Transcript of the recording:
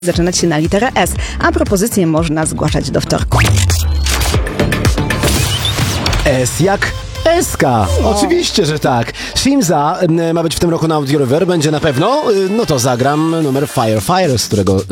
zaczynać się na literę S, a propozycje można zgłaszać do wtorku. S jak Eska. Oczywiście, że tak. Shimza ma być w tym roku na Audio River, będzie na pewno. No to zagram numer Fire, z którego